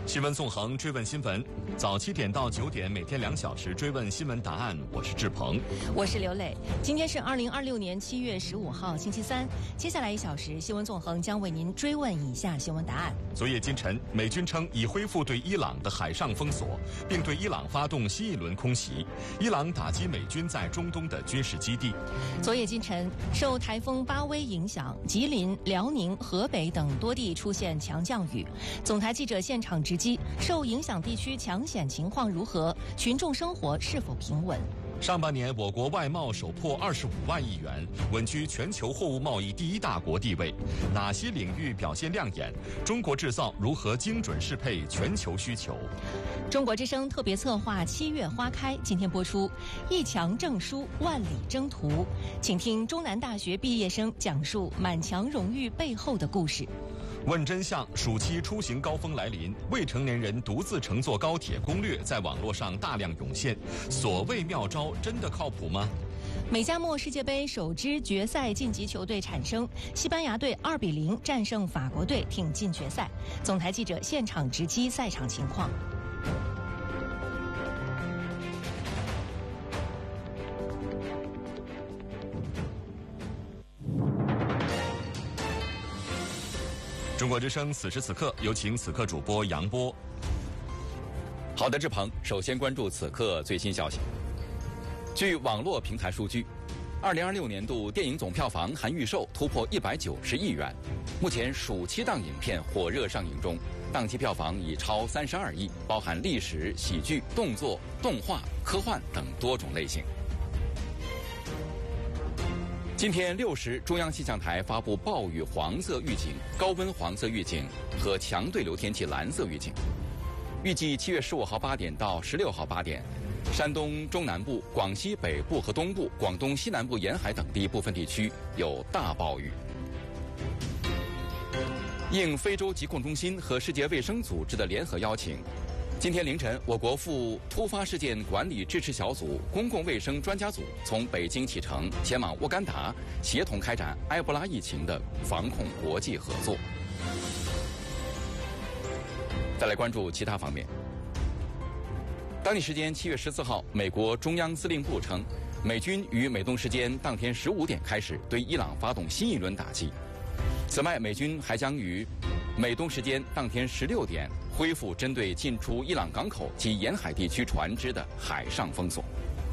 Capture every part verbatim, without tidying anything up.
新闻纵横，追问新闻，早七点到九点，每天两小时追问新闻答案。我是志鹏， 我是刘磊。今天是二零二六年七月十五号，星期三。接下来一小时，新闻纵横将为您追问以下新闻答案。 昨夜今晨，美军称已恢复对伊朗的海上封锁，并对伊朗发动新一轮空袭。伊朗打击美军在中东的军事基地。 昨夜今晨，受台风巴威影响，吉林、辽宁、河北等多地出现强降雨。总台记者现场直击，受影响地区抢险情况如何？群众生活是否平稳？ 上半年，我国外贸首破二十五万亿元，稳居全球货物贸易第一大国地位。哪些领域表现亮眼？中国制造如何精准适配全球需求？ 中国之声特别策划《七月花开》今天播出，一墙证书，万里征途。请听中南大学毕业生讲述满墙荣誉背后的故事。 问真相，暑期出行高峰来临，未成年人独自乘坐高铁攻略在网络上大量涌现，所谓妙招真的靠谱吗？ 美加墨世界杯首支决赛晋级球队产生，西班牙队二比零战胜法国队，挺进决赛。总台记者现场直击赛场情况。 中国之声此时此刻，有请此刻主播杨波。 好的，志鹏，首先关注此刻最新消息。据网络平台数据，二零二六年度电影总票房含预售突破一百九十亿元。目前暑期档影片火热上映中，档期票房已超三十二亿，包含历史、喜剧、动作、动画、科幻等多种类型。今天六时，中央气象台发布暴雨黄色预警、高温黄色预警和强对流天气蓝色预警。预计七月十五号八点到十六号八点，山东中南部、广西北部和东部、广东西南部沿海等地部分地区有大暴雨。应非洲疾控中心和世界卫生组织的联合邀请，今天凌晨，我国赴突发事件管理支持小组公共卫生专家组从北京启程，前往乌干达，协同开展埃博拉疫情的防控国际合作。再来关注其他方面。当地时间七月十四号，美国中央司令部称，美军于美东时间当天十五点开始对伊朗发动新一轮打击。此外，美军还将于美东时间当天十六点恢复针对进出伊朗港口及沿海地区船只的海上封锁。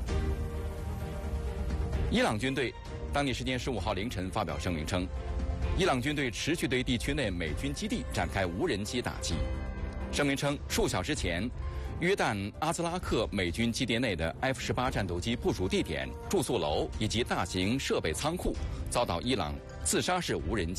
伊朗军队当地时间十五号凌晨发表声明称，伊朗军队持续对地区内美军基地展开无人机打击。声明称，数小时前，约旦阿兹拉克美军基地内的 F 十八战斗机部署地点、住宿楼以及大型设备仓库遭到伊朗自杀式无人机